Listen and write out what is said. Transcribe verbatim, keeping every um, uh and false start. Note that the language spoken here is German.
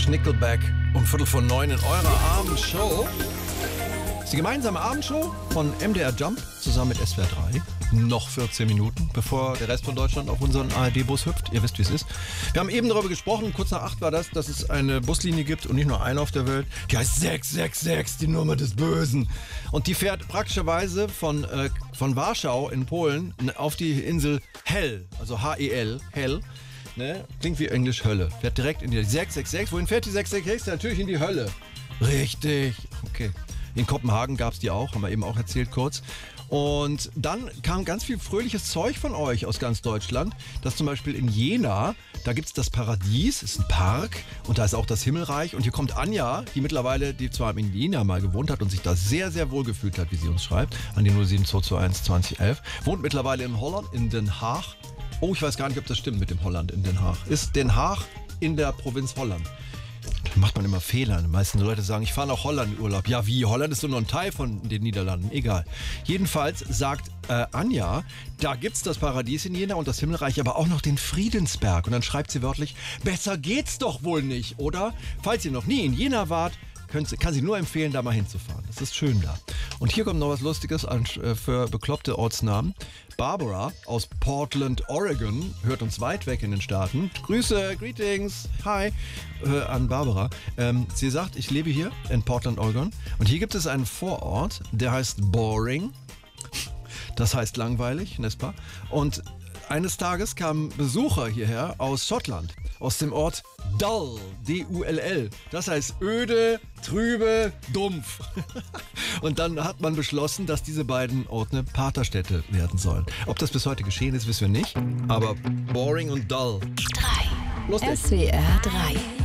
Nickelback um Viertel vor neun in eurer Abendshow. Das ist die gemeinsame Abendshow von M D R Jump zusammen mit S W R drei. Noch vierzehn Minuten, bevor der Rest von Deutschland auf unseren A R D-Bus hüpft. Ihr wisst, wie es ist. Wir haben eben darüber gesprochen, kurz nach acht war das, dass es eine Buslinie gibt und nicht nur eine auf der Welt. Die heißt sechs sechs sechs, die Nummer des Bösen. Und die fährt praktischerweise von, äh, von Warschau in Polen auf die Insel Hell, also H E L, Hell. Ne? Klingt wie Englisch Hölle. Fährt direkt in die sechs sechs sechs. Wohin fährt die sechs sechs sechs? Natürlich in die Hölle. Richtig. Okay. In Kopenhagen gab es die auch, haben wir eben auch erzählt kurz. Und dann kam ganz viel fröhliches Zeug von euch aus ganz Deutschland. Das zum Beispiel in Jena, da gibt es das Paradies, ist ein Park und da ist auch das Himmelreich. Und hier kommt Anja, die mittlerweile, die zwar in Jena mal gewohnt hat und sich da sehr, sehr wohl gefühlt hat, wie sie uns schreibt, an die null sieben zwei zwei eins zwanzig elf, wohnt mittlerweile in Holland, in Den Haag. Oh, ich weiß gar nicht, ob das stimmt mit dem Holland in Den Haag. Ist Den Haag in der Provinz Holland? Da macht man immer Fehler. Die meisten Leute sagen, ich fahre nach Holland in Urlaub. Ja, wie? Holland ist doch nur ein Teil von den Niederlanden. Egal. Jedenfalls sagt äh, Anja, da gibt's das Paradies in Jena und das Himmelreich, aber auch noch den Friedensberg. Und dann schreibt sie wörtlich, besser geht's doch wohl nicht, oder? Falls ihr noch nie in Jena wart, könnt, kann sie nur empfehlen, da mal hinzufahren. Das ist schön da. Und hier kommt noch was Lustiges an, äh, für bekloppte Ortsnamen. Barbara aus Portland, Oregon, hört uns weit weg in den Staaten. Grüße, Greetings, hi äh, an Barbara. Ähm, sie sagt, ich lebe hier in Portland, Oregon und hier gibt es einen Vorort, der heißt Boring. Das heißt langweilig, n'est-ce pas? Und eines Tages kamen Besucher hierher aus Schottland, aus dem Ort Dull, D U L L. Das heißt öde, trübe, dumpf. Und dann hat man beschlossen, dass diese beiden Orte Paterstädte werden sollen. Ob das bis heute geschehen ist, wissen wir nicht. Aber Boring und Dull. drei. Lustig. S W R drei.